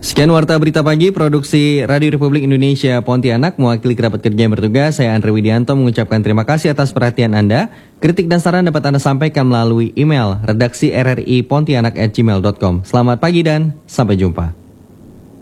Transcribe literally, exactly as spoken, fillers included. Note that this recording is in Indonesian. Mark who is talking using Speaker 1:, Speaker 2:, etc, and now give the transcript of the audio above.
Speaker 1: Sekian Warta Berita Pagi, produksi Radio Republik Indonesia Pontianak, mewakili kerabat kerja yang bertugas, saya Andre Widianto mengucapkan terima kasih atas perhatian Anda. Kritik dan saran dapat Anda sampaikan melalui email redaksi r r i pontianak at gmail dot com. Selamat pagi dan sampai jumpa.